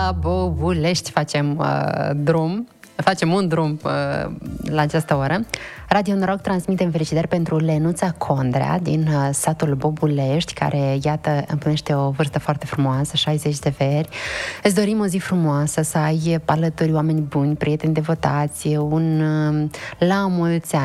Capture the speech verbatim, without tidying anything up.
la Bobulești facem uh, drum. Facem un drum uh, la această oră. Radio Noroc transmite felicitări pentru Lenuța Condrea din uh, satul Bobulești, care, iată, împlinește o vârstă foarte frumoasă, șaizeci de veri. Îți dorim o zi frumoasă, să ai alături oameni buni, prieteni devotați, un uh, la mulți ani.